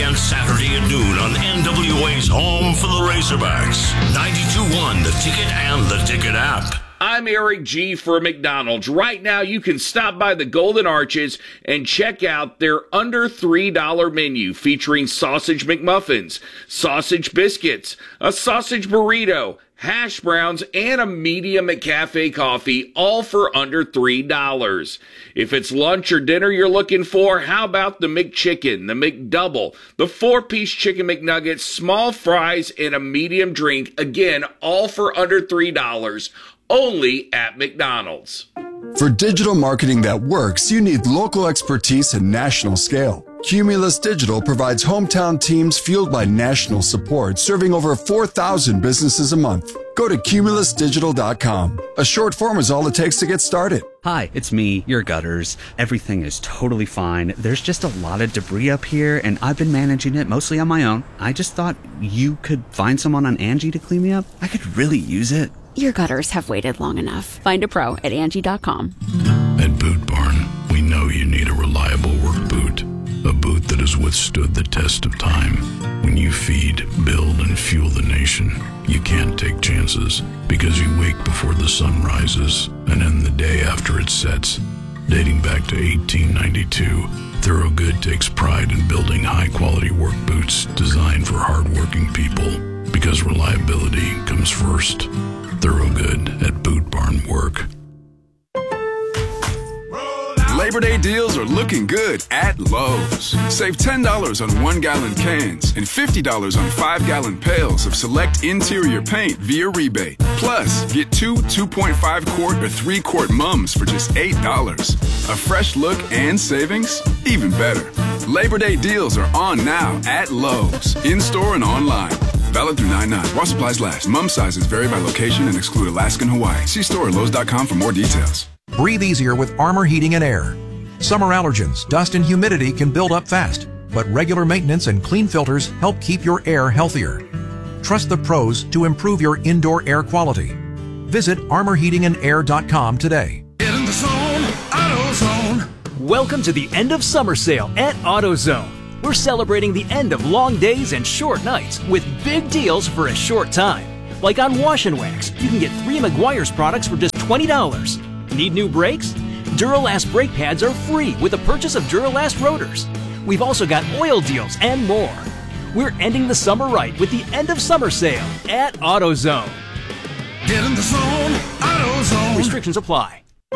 and Saturday at noon on NWA's home for the Razorbacks. 92.1 The Ticket and the Ticket app. I'm Eric G. for McDonald's. Right now, you can stop by the Golden Arches and check out their under $3 menu featuring sausage McMuffins, sausage biscuits, a sausage burrito, hash browns, and a medium McCafe coffee, all for under $3. If it's lunch or dinner you're looking for, how about the McChicken, the McDouble, the 4-piece chicken McNuggets, small fries, and a medium drink, again, all for under $3. Only at McDonald's. For digital marketing that works, you need local expertise and national scale. Cumulus Digital provides hometown teams fueled by national support, serving over 4,000 businesses a month. Go to cumulusdigital.com. A short form is all it takes to get started. Hi, it's me, your gutters. Everything is totally fine. There's just a lot of debris up here, and I've been managing it mostly on my own. I just thought you could find someone on Angie to clean me up. I could really use it. Your gutters have waited long enough. Find a pro at Angie.com. At Boot Barn, we know you need a reliable work boot. A boot that has withstood the test of time. When you feed, build, and fuel the nation, you can't take chances because you wake before the sun rises and end the day after it sets. Dating back to 1892, Thorogood takes pride in building high-quality work boots designed for hard-working people because reliability comes first. Thorogood at Boot Barn Work. Labor Day deals are looking good at Lowe's. Save $10 on 1-gallon cans and $50 on 5-gallon pails of select interior paint via rebate. Plus, get 2 2.5-quart or 3-quart mums for just $8. A fresh look and savings? Even better. Labor Day deals are on now at Lowe's, in-store and online. Valid through 9/9. While supplies last. Mum sizes vary by location and exclude Alaska and Hawaii. See store at Lowe's.com for more details. Breathe easier with Armor Heating and Air. Summer allergens, dust, and humidity can build up fast, but regular maintenance and clean filters help keep your air healthier. Trust the pros to improve your indoor air quality. Visit armorheatingandair.com today. Get in the zone, AutoZone. Welcome to the end of summer sale at AutoZone. We're celebrating the end of long days and short nights with big deals for a short time. Like on Wash and Wax, you can get 3 Meguiar's products for just $20. Need new brakes? Duralast brake pads are free with the purchase of Duralast rotors. We've also got oil deals and more. We're ending the summer right with the end of summer sale at AutoZone. Get in the zone, AutoZone. Restrictions apply.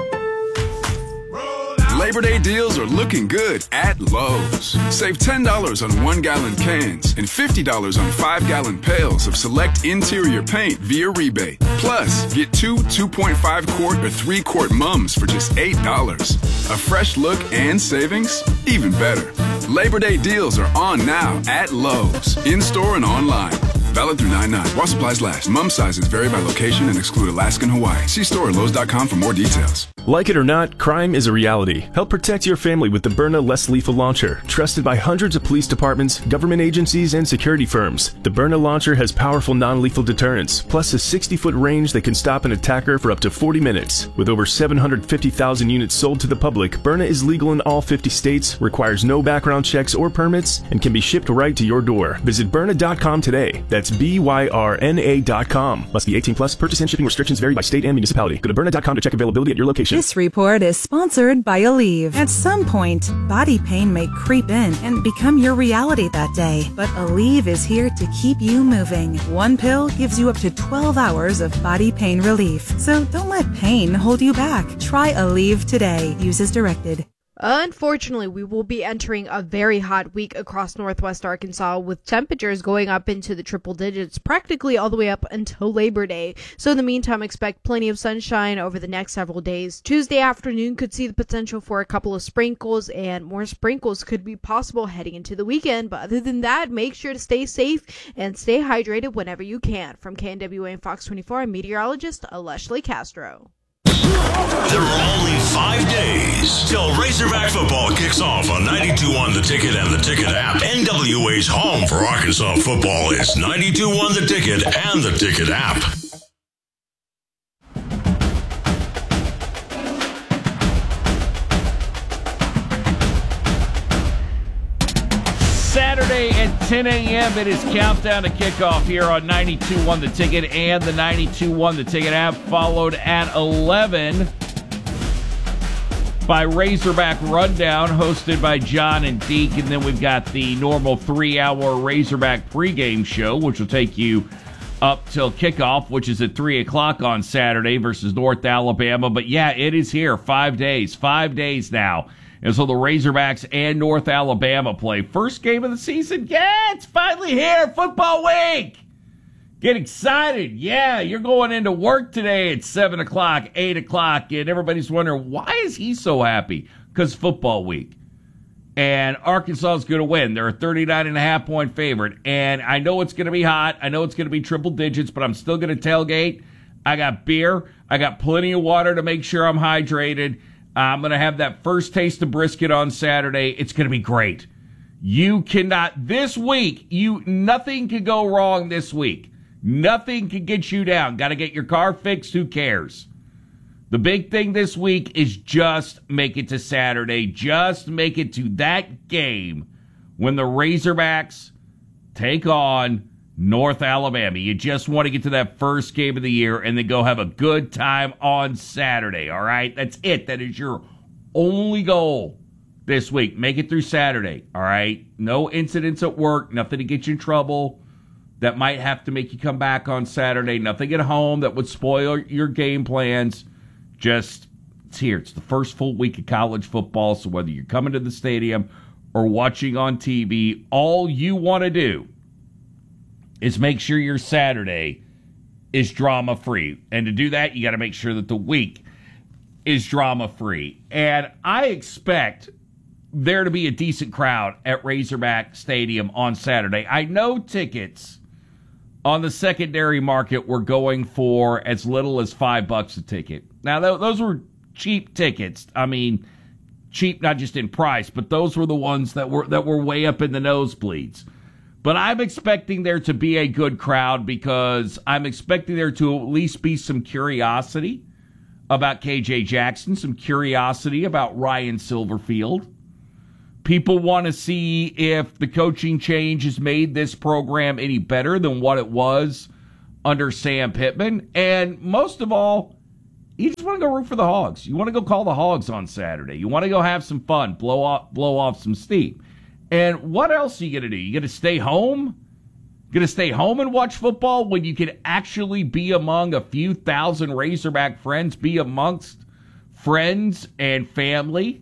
Labor Day deals are looking good at Lowe's. Save $10 on 1-gallon cans and $50 on 5-gallon pails of select interior paint via rebate. Plus, get 2 2.5-quart or 3-quart mums for just $8. A fresh look and savings? Even better. Labor Day deals are on now at Lowe's, in-store and online. Valid through 9/9. While supplies last. Mum sizes vary by location and exclude Alaska and Hawaii. See store at Lowe's.com for more details. Like it or not, crime is a reality. Help protect your family with the Byrna Less Lethal Launcher. Trusted by hundreds of police departments, government agencies, and security firms. The Byrna Launcher has powerful non-lethal deterrence, plus a 60-foot range that can stop an attacker for up to 40 minutes. With over 750,000 units sold to the public, Byrna is legal in all 50 states, requires no background checks or permits, and can be shipped right to your door. Visit Byrna.com today. That's BYRNA.com. Must be 18 plus. Purchase and shipping restrictions vary by state and municipality. Go to Byrna.com to check availability at your location. This report is sponsored by Aleve. At some point, body pain may creep in and become your reality that day. But Aleve is here to keep you moving. One pill gives you up to 12 hours of body pain relief. So don't let pain hold you back. Try Aleve today. Use as directed. Unfortunately, we will be entering a very hot week across northwest Arkansas with temperatures going up into the triple digits practically all the way up until Labor Day. So in the meantime, expect plenty of sunshine over the next several days. Tuesday afternoon could see the potential for a couple of sprinkles, and more sprinkles could be possible heading into the weekend. But other than that, make sure to stay safe and stay hydrated whenever you can. From KNWA and Fox 24, I'm meteorologist Leslie Castro. There are only 5 days till Razorback football kicks off on 92.1 The Ticket and the Ticket app. NWA's home for Arkansas football is 92.1 The Ticket and the Ticket app. Saturday Saturday at 10 a.m. It is Countdown to Kickoff here on 92.1 The Ticket and the 92.1 The Ticket app, followed at 11 by Razorback Rundown, hosted by John and Deke. And then we've got the normal 3-hour Razorback pregame show, which will take you up till kickoff, which is at 3 o'clock on Saturday versus North Alabama. But yeah, it is here. 5 days now. And so the Razorbacks and North Alabama play. First game of the season. Yeah, it's finally here. Football week. Get excited. Yeah, you're going into work today at 7 o'clock, 8 o'clock, and everybody's wondering, why is he so happy? Because football week. And Arkansas is going to win. They're a 39.5-point favorite. And I know it's going to be hot. I know it's going to be triple digits, but I'm still going to tailgate. I got beer. I got plenty of water to make sure I'm hydrated. I'm going to have that first taste of brisket on Saturday. It's going to be great. You cannot, this week, nothing could go wrong this week. Nothing can get you down. Got to get your car fixed. Who cares? The big thing this week is just make it to Saturday. Just make it to that game when the Razorbacks take on North Alabama. You just want to get to that first game of the year and then go have a good time on Saturday, all right? That's it. That is your only goal this week. Make it through Saturday, all right? No incidents at work, nothing to get you in trouble that might have to make you come back on Saturday, nothing at home that would spoil your game plans. Just, it's here. It's the first full week of college football, so whether you're coming to the stadium or watching on TV, all you want to do is make sure your Saturday is drama-free. And to do that, you got to make sure that the week is drama-free. And I expect there to be a decent crowd at Razorback Stadium on Saturday. I know tickets on the secondary market were going for as little as $5 a ticket. Now, those were cheap tickets. I mean, cheap not just in price, but those were the ones that were way up in the nosebleeds. But I'm expecting there to be a good crowd because I'm expecting there to at least be some curiosity about KJ Jackson, some curiosity about Ryan Silverfield. People want to see if the coaching change has made this program any better than what it was under Sam Pittman. And most of all, you just want to go root for the Hogs. You want to go call the Hogs on Saturday. You want to go have some fun, blow off some steam. And what else are you going to do? You going to stay home? Going to stay home and watch football when you can actually be among a few thousand Razorback friends, be amongst friends and family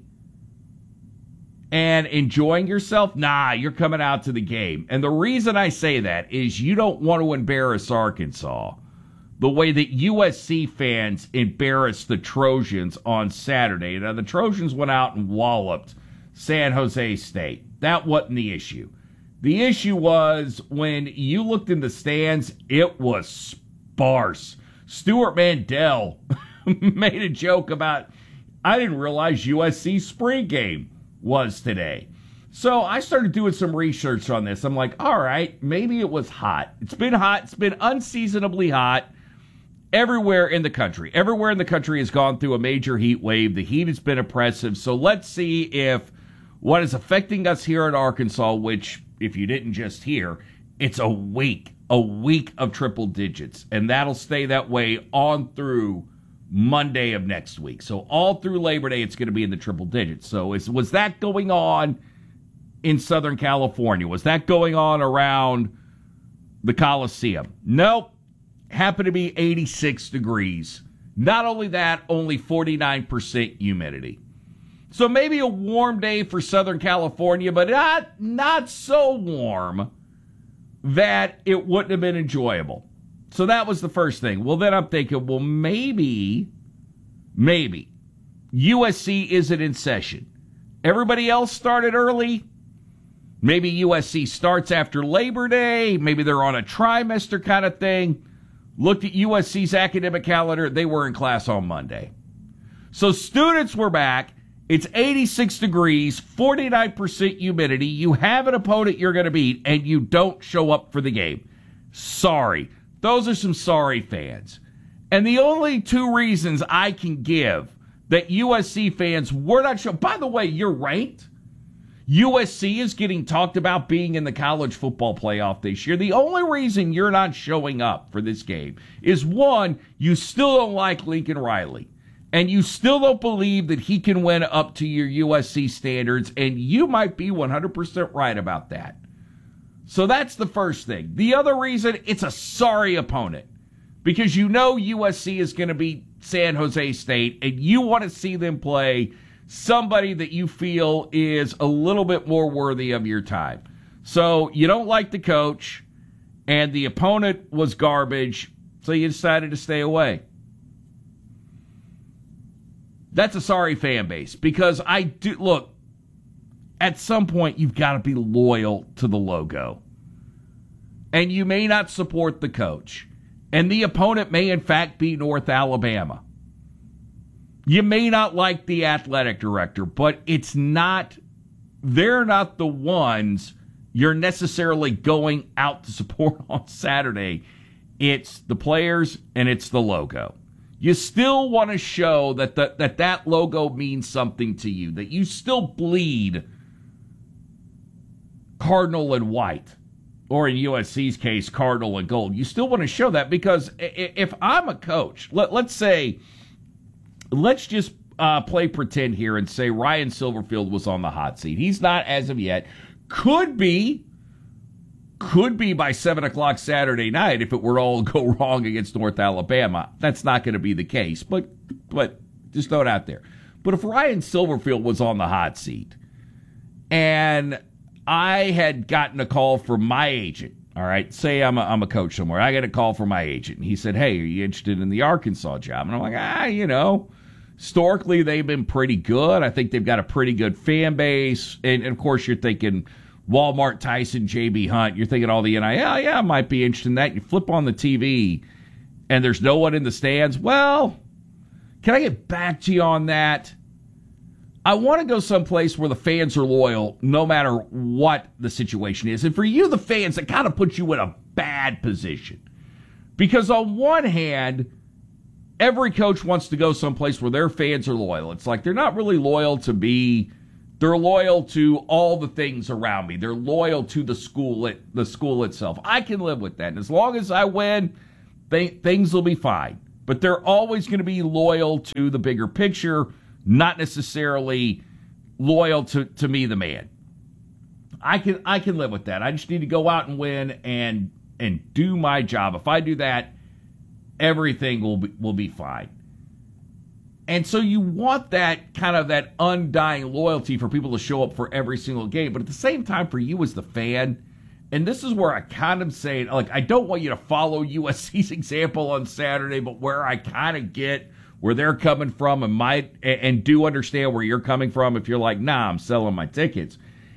and enjoying yourself? Nah, you're coming out to the game. And the reason I say that is you don't want to embarrass Arkansas the way that USC fans embarrassed the Trojans on Saturday. Now, the Trojans went out and walloped San Jose State. That wasn't the issue. The issue was when you looked in the stands, it was sparse. Stuart Mandel made a joke about, I didn't realize USC's spring game was today. So I started doing some research on this. I'm like, all right, maybe it was hot. It's been hot. It's been unseasonably hot everywhere in the country. Everywhere in the country has gone through a major heat wave. The heat has been oppressive. So let's see if what is affecting us here in Arkansas, which, if you didn't just hear, it's a week of triple digits. And that'll stay that way on through Monday of next week. So all through Labor Day, it's going to be in the triple digits. So was that going on in Southern California? Was that going on around the Coliseum? Nope. Happened to be 86 degrees. Not only that, only 49% humidity. So maybe a warm day for Southern California, but not so warm that it wouldn't have been enjoyable. So that was the first thing. Well, then I'm thinking, well, maybe USC isn't in session. Everybody else started early. Maybe USC starts after Labor Day. Maybe they're on a trimester kind of thing. Looked at USC's academic calendar. They were in class on Monday. So students were back. It's 86 degrees, 49% humidity. You have an opponent you're going to beat, and you don't show up for the game. Sorry. Those are some sorry fans. And the only two reasons I can give that USC fans were not showing. By the way, you're ranked. USC is getting talked about being in the college football playoff this year. The only reason you're not showing up for this game is, one, you still don't like Lincoln Riley, and you still don't believe that he can win up to your USC standards, and you might be 100% right about that. So that's the first thing. The other reason, it's a sorry opponent, because you know USC is going to beat San Jose State, and you want to see them play somebody that you feel is a little bit more worthy of your time. So you don't like the coach, and the opponent was garbage, so you decided to stay away. That's a sorry fan base, because I do look, at some point you've got to be loyal to the logo. And you may not support the coach. And the opponent may in fact be North Alabama. You may not like the athletic director, but they're not the ones you're necessarily going out to support on Saturday. It's the players and it's the logo. You still want to show that logo means something to you, that you still bleed cardinal and white, or in USC's case, cardinal and gold. You still want to show that, because if I'm a coach, let's just play pretend here and say Ryan Silverfield was on the hot seat. He's not as of yet. Could be by 7 o'clock Saturday night if it were all go wrong against North Alabama. That's not going to be the case, but just throw it out there. But if Ryan Silverfield was on the hot seat and I had gotten a call from my agent, all right, say I'm a coach somewhere, I get a call from my agent, and he said, hey, are you interested in the Arkansas job? And I'm like, historically they've been pretty good. I think they've got a pretty good fan base. And of course you're thinking Walmart, Tyson, J.B. Hunt. You're thinking all the NIL. Yeah, I might be interested in that. You flip on the TV, and there's no one in the stands. Well, can I get back to you on that? I want to go someplace where the fans are loyal no matter what the situation is. And for you, the fans, that kind of puts you in a bad position. Because on one hand, every coach wants to go someplace where their fans are loyal. It's like they're not really loyal to me. They're loyal to all the things around me. They're loyal to the school itself. I can live with that. And as long as I win, things will be fine. But they're always going to be loyal to the bigger picture, not necessarily loyal to me, the man. I can live with that. I just need to go out and win and do my job. If I do that, everything will be fine. And so you want that kind of that undying loyalty for people to show up for every single game. But at the same time, for you as the fan, and this is where I kind of say, like, I don't want you to follow USC's example on Saturday, but where I kind of get where they're coming from and do understand where you're coming from if you're like, nah, I'm selling my tickets,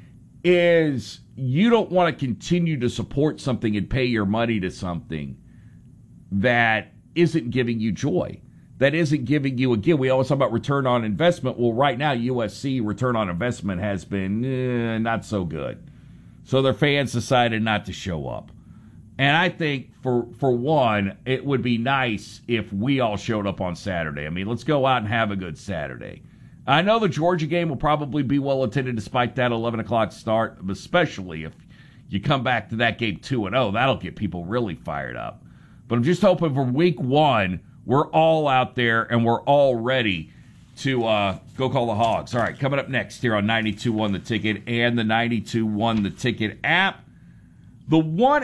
is you don't want to continue to support something and pay your money to something that isn't giving you joy, that isn't giving you, again, we always talk about return on investment. Well, right now, USC return on investment has been not so good. So their fans decided not to show up. And I think, for one, it would be nice if we all showed up on Saturday. I mean, let's go out and have a good Saturday. I know the Georgia game will probably be well attended despite that 11 o'clock start, especially if you come back to that game 2-0. That'll get people really fired up. But I'm just hoping for week one, we're all out there and we're all ready to go call the Hogs. All right, coming up next here on 92.1 The Ticket and the 92.1 The Ticket app. There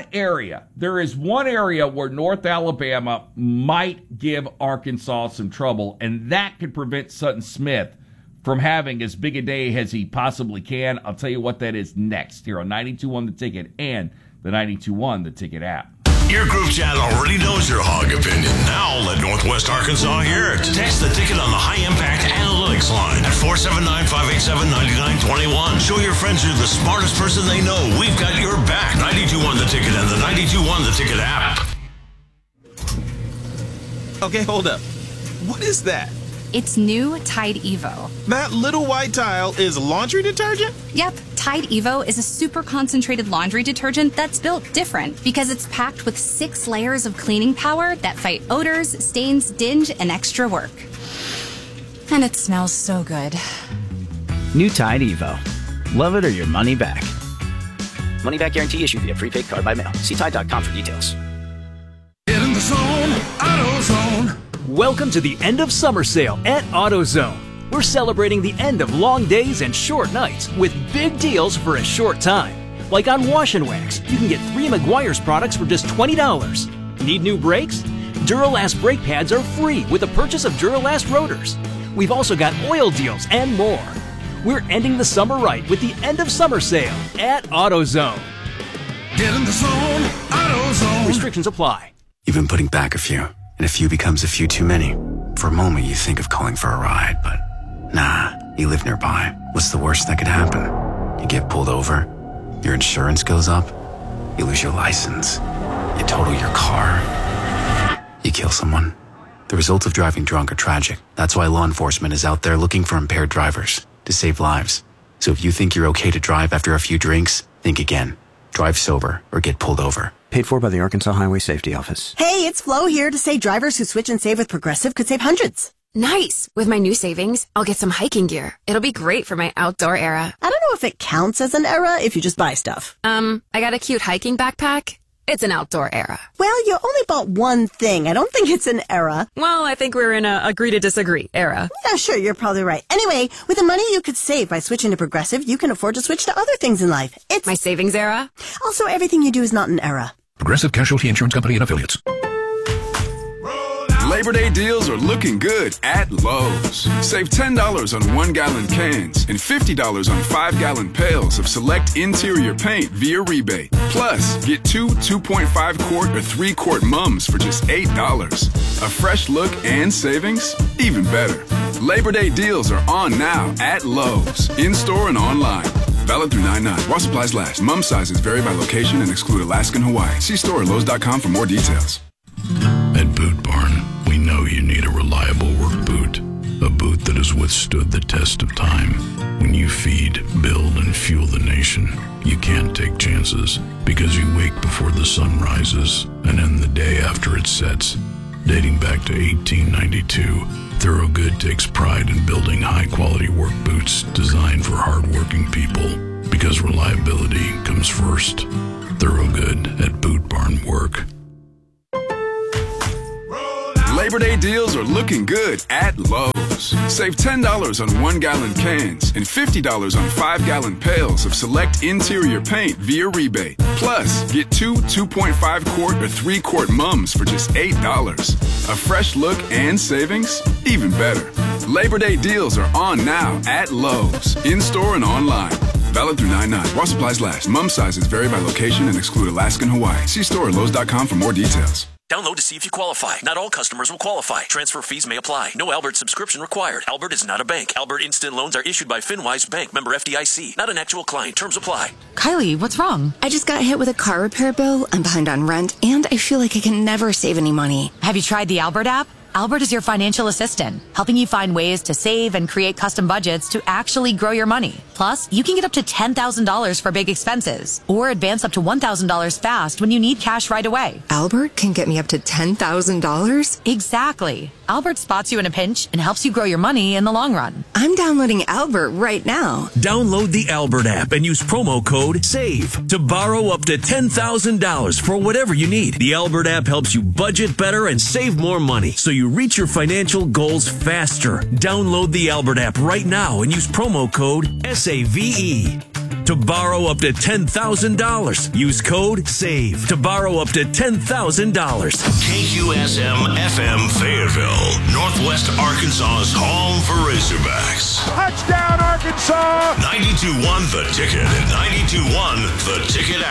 is one area where North Alabama might give Arkansas some trouble, and that could prevent Sutton Smith from having as big a day as he possibly can. I'll tell you what that is next here on 92.1 The Ticket and the 92.1 The Ticket app. Your group chat already knows your Hog opinion. Now let Northwest Arkansas hear it. Text the ticket on the High Impact Analytics line at 479-587-9921. Show your friends you're the smartest person they know. We've got your back. 92.1 The Ticket and the 92.1 The Ticket app. Okay, hold up. What is that? It's new Tide Evo. That little white tile is laundry detergent? Yep, Tide Evo is a super concentrated laundry detergent that's built different because it's packed with 6 layers of cleaning power that fight odors, stains, dinge, and extra work. And it smells so good. New Tide Evo. Love it or your money back. Money back guarantee issued via prepaid card by mail. See Tide.com for details. Get in the zone, AutoZone. Welcome to the end of summer sale at AutoZone. We're celebrating the end of long days and short nights with big deals for a short time. Like on Wash and Wax, you can get 3 Meguiar's products for just $20. Need new brakes? Duralast brake pads are free with the purchase of Duralast rotors. We've also got oil deals and more. We're ending the summer right with the end of summer sale at AutoZone. Get in the zone, AutoZone. Restrictions apply. You've been putting back a few, and a few becomes a few too many. For a moment, you think of calling for a ride, but nah, you live nearby. What's the worst that could happen? You get pulled over, your insurance goes up, you lose your license, you total your car, you kill someone. The results of driving drunk are tragic. That's why law enforcement is out there looking for impaired drivers to save lives. So if you think you're okay to drive after a few drinks, think again. Drive sober or get pulled over. Paid for by the Arkansas Highway Safety Office. Hey, it's Flo here to say drivers who switch and save with Progressive could save hundreds. Nice! With my new savings, I'll get some hiking gear. It'll be great for my outdoor era. I don't know if it counts as an era if you just buy stuff. I got a cute hiking backpack. It's an outdoor era. Well, you only bought one thing. I don't think it's an era. Well, I think we're in a agree to disagree era. Yeah, sure, you're probably right. Anyway, with the money you could save by switching to Progressive, you can afford to switch to other things in life. It's my savings era. Also, everything you do is not an era. Progressive Casualty Insurance Company and Affiliates. Labor Day deals are looking good at Lowe's. Save $10 on 1-gallon cans and $50 on 5-gallon pails of select interior paint via rebate. Plus, get 2 2.5-quart or 3-quart mums for just $8. A fresh look and savings? Even better. Labor Day deals are on now at Lowe's, in-store and online. Valid through 9/9. While supplies last. Mum sizes vary by location and exclude Alaska and Hawaii. See store at Lowe's.com for more details. At Boot Barn, we know you need a reliable work boot. A boot that has withstood the test of time. When you feed, build, and fuel the nation, you can't take chances because you wake before the sun rises and end the day after it sets. Dating back to 1892, Thorogood takes pride in building high-quality work boots designed for hard-working people because reliability comes first. Thorogood at Boot Barn Work. Labor Day deals are looking good at Lowe's. Save $10 on 1-gallon cans and $50 on 5-gallon pails of select interior paint via rebate. Plus, get 2 2.5-quart or 3-quart mums for just $8. A fresh look and savings? Even better. Labor Day deals are on now at Lowe's, in-store and online. Valid through 9/9. While supplies last. Mum sizes vary by location and exclude Alaska and Hawaii. See store at Lowe's.com for more details. Download to see if you qualify. Not all customers will qualify. Transfer fees may apply. No Albert subscription required. Albert is not a bank. Albert Instant Loans are issued by FinWise Bank, member FDIC. Not an actual client. Terms apply. Kylie, what's wrong? I just got hit with a car repair bill. I'm behind on rent, and I feel like I can never save any money. Have you tried the Albert app? Albert is your financial assistant, helping you find ways to save and create custom budgets to actually grow your money. Plus, you can get up to $10,000 for big expenses, or advance up to $1,000 fast when you need cash right away. Albert can get me up to $10,000? Exactly. Albert spots you in a pinch and helps you grow your money in the long run. I'm downloading Albert right now. Download the Albert app and use promo code SAVE to borrow up to $10,000 for whatever you need. The Albert app helps you budget better and save more money, so you reach your financial goals faster. Download the Albert app right now and use promo code SAVE to borrow up to $10,000. Use code SAVE to borrow up to $10,000. KQSM FM Fayetteville, Northwest Arkansas's home for Razorbacks. Touchdown, Arkansas! 92.1 The Ticket and 92.1 The Ticket app.